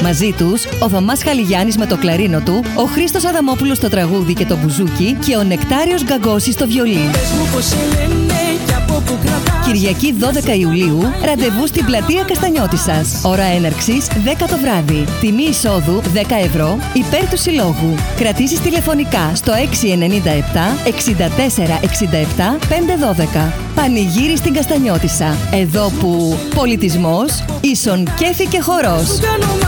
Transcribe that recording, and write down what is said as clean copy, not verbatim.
Μαζί τους, ο Θωμάς Χαλιγιάννης με το κλαρίνο του, ο Χρήστος Αδαμόπουλος στο τραγούδι και το μπουζούκι και ο Νεκτάριος Γκαγκώσης στο βιολί. Κυριακή 12 Ιουλίου, ραντεβού στην πλατεία Καστανιώτισσας. Ώρα έναρξης 10 το βράδυ. Τιμή εισόδου 10 ευρώ υπέρ του συλλόγου. Κρατήσεις τηλεφωνικά στο 697 64 67 512. Πανηγύρι στην Καστανιώτισσα. Εδώ που πολιτισμός ίσον κέφι και χορός.